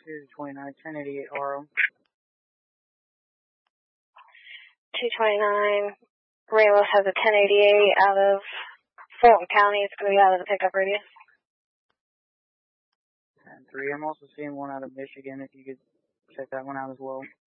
229, 1088 RO. 229, Ramos has a 1088 out of Fulton County. It's going to be out of the pickup radius. 10-3, I'm also seeing one out of Michigan, if you could check that one out as well.